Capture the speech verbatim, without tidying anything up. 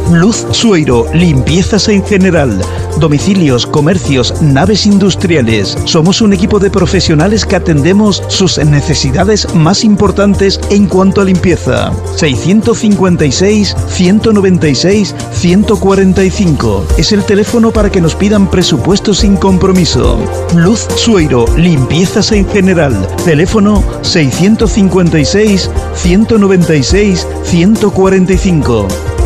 Luz Sueiro, limpiezas en general. Domicilios, comercios, naves industriales. Somos un equipo de profesionales que atendemos sus necesidades más importantes en cuanto a limpieza. seiscientos cincuenta y seis, ciento noventa y seis, ciento cuarenta y cinco. Es el teléfono para que nos pidan presupuestos sin compromiso. Luz Sueiro, limpiezas en general. Teléfono seiscientos cincuenta y seis, ciento noventa y seis, ciento cuarenta y cinco.